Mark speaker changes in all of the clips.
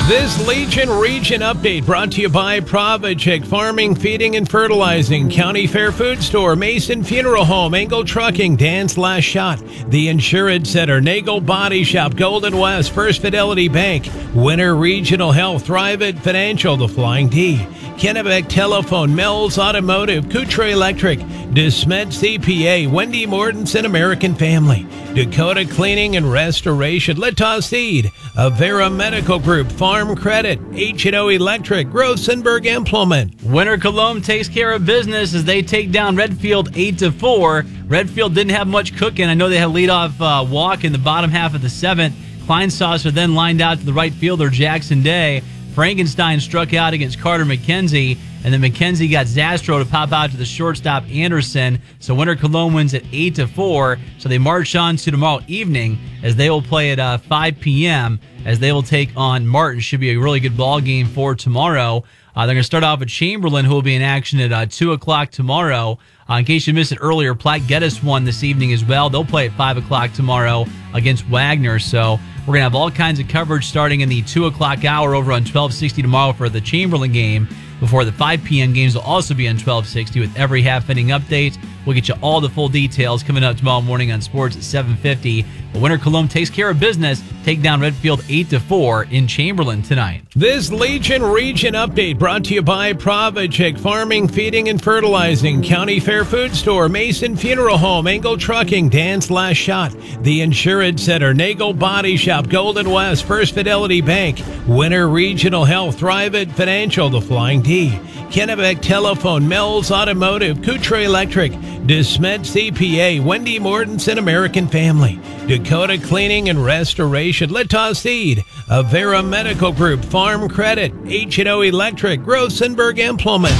Speaker 1: This Legion Region update brought to you by Provichik Farming, Feeding, and Fertilizing, County Fair Food Store, Mason Funeral Home, Engel Trucking, Dan's Last Shot, The Insurance Center, Nagel Body Shop, Golden West, First Fidelity Bank, Winter Regional Health, Thrivent Financial, The Flying D, Kennebec Telephone, Mel's Automotive, Coutre Electric, DeSmet CPA, Wendy Mortensen American Family, Dakota Cleaning and Restoration, Litos Seed, Avera Medical Group, Farm Credit, H&O Electric, Grossenberg Implement.
Speaker 2: Winter Cologne takes care of business as they take down Redfield 8-4. Redfield didn't have much cooking. I know they had a leadoff walk in the bottom half of the seventh. Kleinsasser then lined out to the right fielder, Jackson Day. Frankenstein struck out against Carter McKenzie, and then McKenzie got Zastro to pop out to the shortstop, Anderson. So Winter Cologne wins at 8-4. So they march on to tomorrow evening as they will play at 5 p.m. as they will take on Martin. Should be a really good ball game for tomorrow. They're going to start off with Chamberlain, who will be in action at 2 o'clock tomorrow. In case you missed it earlier, Platte Geddes won this evening as well. They'll play at 5 o'clock tomorrow against Wagner. So we're going to have all kinds of coverage starting in the 2 o'clock hour over on 1260 tomorrow for the Chamberlain game. Before the 5 p.m. games will also be on 1260 with every half-inning update. We'll get you all the full details coming up tomorrow morning on Sports at 7:50. But Winter Cologne takes care of business, take down Redfield 8-4 in Chamberlain tonight.
Speaker 1: This Legion Region update brought to you by Provichik Farming, Feeding, and Fertilizing, County Fair Food Store, Mason Funeral Home, Engel Trucking, Dan's Last Shot, The Insurance Center, Nagel Body Shop, Golden West, First Fidelity Bank, Winter Regional Health, Thrivent Financial, The Flying D, Kennebec Telephone, Mel's Automotive, Coutre Electric, DeSmet CPA, Wendy Mortensen American Family, Dakota Cleaning and Restoration, Litos Seed, Avera Medical Group, Farm Credit, H&O Electric, Grossenberg Implement.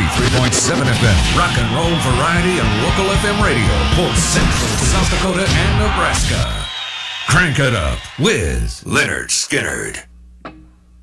Speaker 3: 93.7 FM, rock and roll variety and local FM radio, both Central South Dakota and Nebraska. Crank it up with Leonard Skinnard.